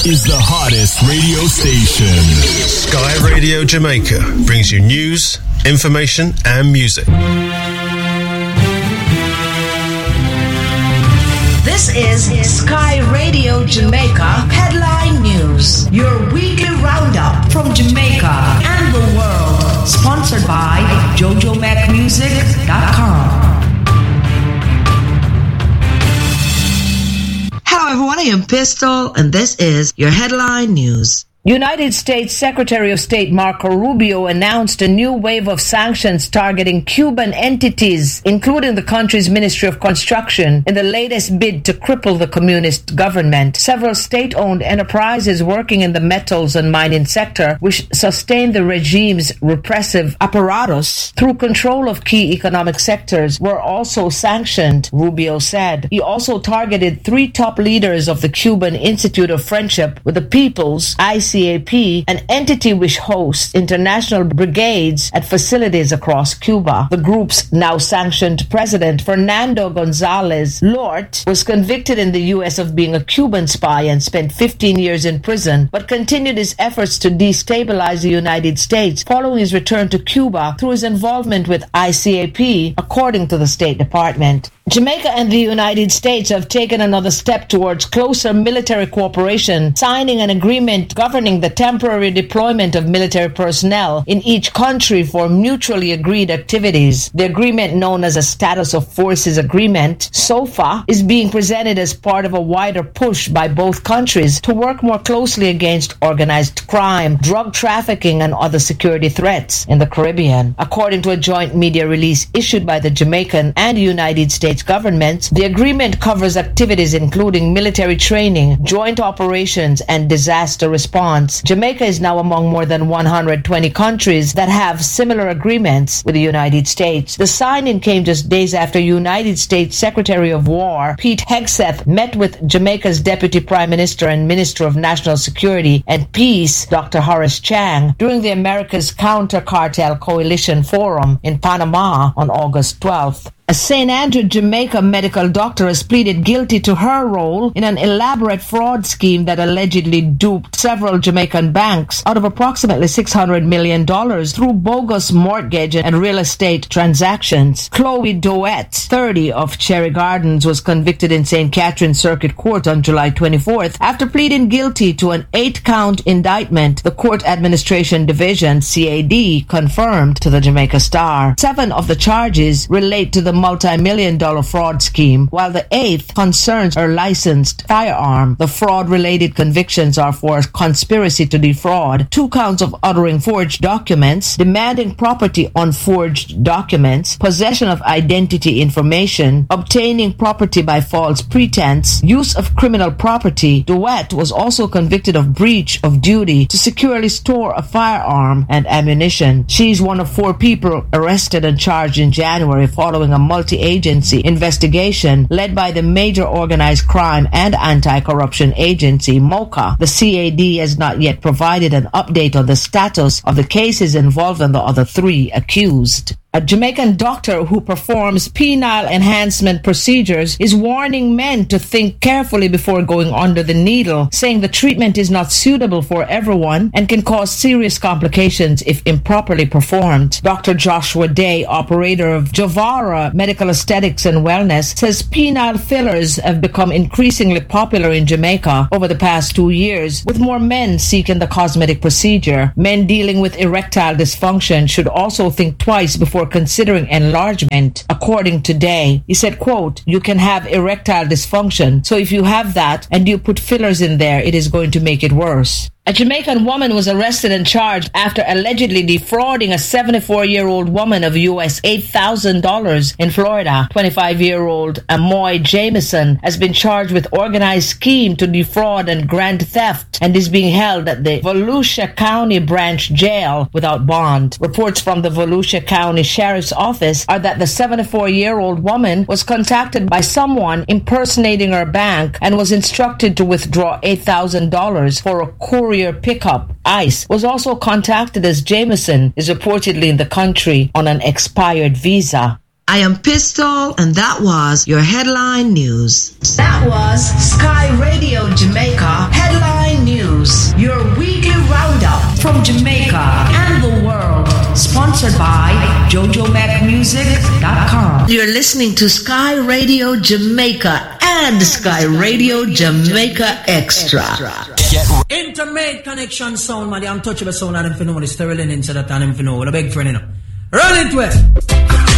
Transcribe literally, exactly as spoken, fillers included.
is the hottest radio station. Sky Radio Jamaica brings you news, information, and music. This is Sky Radio Jamaica Headline News, your weekly roundup from Jamaica and the world, sponsored by Jojo Mac Music dot com. Hello everyone, I am Pistol, and this is your Headline News. United States Secretary of State Marco Rubio announced a new wave of sanctions targeting Cuban entities, including the country's Ministry of Construction, in the latest bid to cripple the communist government. Several state-owned enterprises working in the metals and mining sector, which sustained the regime's repressive apparatus through control of key economic sectors, were also sanctioned, Rubio said. He also targeted three top leaders of the Cuban Institute of Friendship with the Peoples, I C A P, an entity which hosts international brigades at facilities across Cuba. The group's now sanctioned president, Fernando Gonzalez Lort, was convicted in the U S of being a Cuban spy and spent fifteen years in prison, but continued his efforts to destabilize the United States following his return to Cuba through his involvement with I C A P, according to the State Department. Jamaica and the United States have taken another step towards closer military cooperation, signing an agreement governing the temporary deployment of military personnel in each country for mutually agreed activities. The agreement, known as a Status of Forces Agreement, SOFA, is being presented as part of a wider push by both countries to work more closely against organized crime, drug trafficking, and other security threats in the Caribbean. According to a joint media release issued by the Jamaican and United States governments, the agreement covers activities including military training, joint operations, and disaster response. Jamaica is now among more than one hundred twenty countries that have similar agreements with the United States. The signing came just days after United States Secretary of War Pete Hegseth met with Jamaica's Deputy Prime Minister and Minister of National Security and Peace, Doctor Horace Chang, during the America's Counter-Cartel Coalition Forum in Panama on August twelfth. A Saint Andrew, Jamaica medical doctor has pleaded guilty to her role in an elaborate fraud scheme that allegedly duped several Jamaican banks out of approximately six hundred million dollars through bogus mortgage and real estate transactions. Chloe Doet, thirty, of Cherry Gardens, was convicted in Saint Catherine Circuit Court on July twenty-fourth after pleading guilty to an eight-count indictment, the Court Administration Division, C A D, confirmed to the Jamaica Star. Seven of the charges relate to the multi-million dollar fraud scheme, while the eighth concerns her licensed firearm. The fraud-related convictions are for conspiracy to defraud, two counts of uttering forged documents, demanding property on forged documents, possession of identity information, obtaining property by false pretense, use of criminal property. Duet was also convicted of breach of duty to securely store a firearm and ammunition. She's one of four people arrested and charged in January following a multi-agency investigation led by the major organized crime and anti-corruption agency, MOCA. The C A D has not yet provided an update on the status of the cases involving the other three accused. A Jamaican doctor who performs penile enhancement procedures is warning men to think carefully before going under the needle, saying the treatment is not suitable for everyone and can cause serious complications if improperly performed. Doctor Joshua Day, operator of Javara Medical Aesthetics and Wellness, says penile fillers have become increasingly popular in Jamaica over the past two years, with more men seeking the cosmetic procedure. Men dealing with erectile dysfunction should also think twice before considering enlargement, according to Day. He said, quote, "You can have erectile dysfunction, so if you have that and you put fillers in there, it is going to make it worse." A Jamaican woman was arrested and charged after allegedly defrauding a seventy-four-year-old woman of U S eight thousand dollars in Florida. twenty-five-year-old Amoy Jameson has been charged with organized scheme to defraud and grand theft and is being held at the Volusia County Branch Jail without bond. Reports from the Volusia County Sheriff's Office are that the seventy-four-year-old woman was contacted by someone impersonating her bank and was instructed to withdraw eight thousand dollars for a courier pickup. ICE was also contacted as Jameson is reportedly in the country on an expired visa. I am Pistol, and that was your Headline News. That was Sky Radio Jamaica Headline News. News, your weekly roundup from Jamaica and the world. Sponsored by Jojo Mac Music dot com. You're listening to Sky Radio Jamaica and Sky Radio Jamaica Extra. Intermate connection sound, man. The untouchable sound of them for know. The Sterling inside that time for know. The big friend, you know. Run into it.